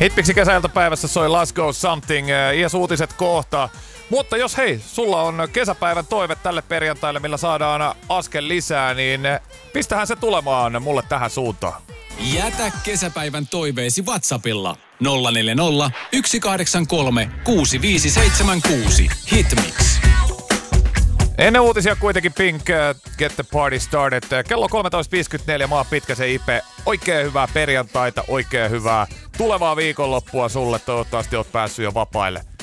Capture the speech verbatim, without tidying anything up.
Hitpixin kesäiltapäivässä soi Let's Go Something, iäs uutiset kohta. Mutta jos hei, sulla on kesäpäivän toive tälle perjantaille, millä saadaan askel lisää, niin pistähän se tulemaan mulle tähän suuntaan. Jätä kesäpäivän toiveesi WhatsAppilla nolla neljä nolla, yksi kahdeksan kolme, kuusi viisi seitsemän kuusi. Hitmix. Ennen uutisia kuitenkin Pink, Get the Party Started. Kello kolmetoista viisikymmentäneljä, maa pitkä se Ipe. Oikein hyvää perjantaita, oikein hyvää tulevaa viikonloppua sulle. Toivottavasti oot päässyt jo vapaille.